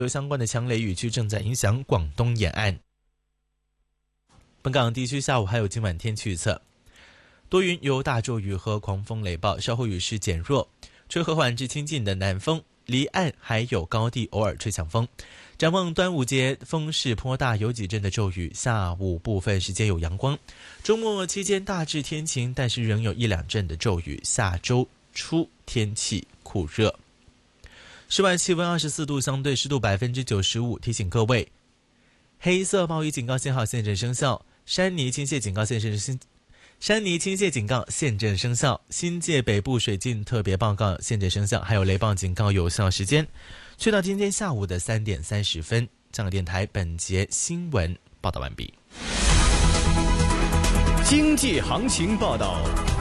相关的强雷雨区正在影响广东沿岸。本港地区下午还有今晚天气预测，多云有大骤雨和狂风雷暴，稍后雨势减弱，吹和缓至清劲的南风，离岸还有高地偶尔吹强风。展望端午节风势颇大，有几阵的骤雨，下午部分时间有阳光，周末期间大致天晴，但是仍有一两阵的骤雨。下周初天气酷热，室外气温24度，相对湿度95%。提醒各位，黑色暴雨警告信号现正生效，山泥倾泻警告现正生效，新界北部水浸特别报告现正生效，还有雷暴警告有效时间去到今天下午的3点30分。香港电台本节新闻报道完毕。 经济行情报道。